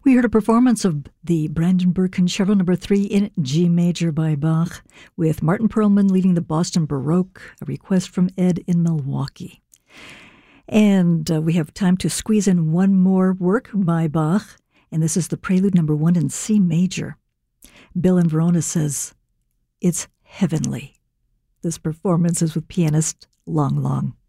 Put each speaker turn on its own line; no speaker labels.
We heard a performance of the Brandenburg Concerto No. 3 in G major by Bach, with Martin Perlman leading the Boston Baroque, a request from Ed in Milwaukee. And we have time to squeeze in one more work by Bach, and this is the Prelude No. 1 in C major. Bill in Verona says, "It's heavenly." This performance is with pianist Long Long.